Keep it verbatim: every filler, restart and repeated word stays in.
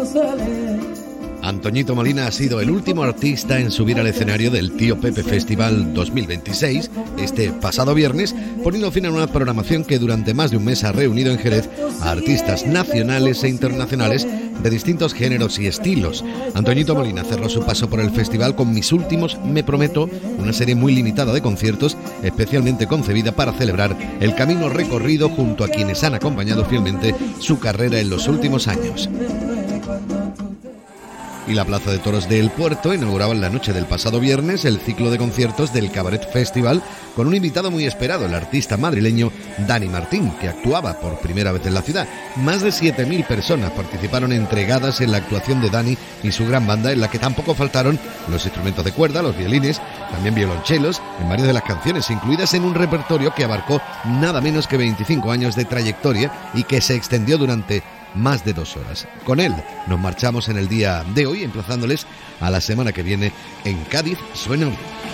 Antoñito Molina ha sido el último artista en subir al escenario del Tío Pepe Festival dos mil veintiséis, este pasado viernes, poniendo fin a una programación que durante más de un mes ha reunido en Jerez a artistas nacionales e internacionales de distintos géneros y estilos. Antoñito Molina cerró su paso por el festival con Mis Últimos Me Prometo, una serie muy limitada de conciertos especialmente concebida para celebrar el camino recorrido junto a quienes han acompañado fielmente su carrera en los últimos años. Y la Plaza de Toros de El Puerto inauguraba en la noche del pasado viernes el ciclo de conciertos del Cabaret Festival con un invitado muy esperado, el artista madrileño Dani Martín, que actuaba por primera vez en la ciudad. Más de siete mil personas participaron entregadas en la actuación de Dani y su gran banda, en la que tampoco faltaron los instrumentos de cuerda, los violines, también violonchelos, en varias de las canciones, incluidas en un repertorio que abarcó nada menos que veinticinco años de trayectoria y que se extendió durante más de dos horas. Con él nos marchamos en el día de hoy, emplazándoles a la semana que viene en Cádiz Suena Bien.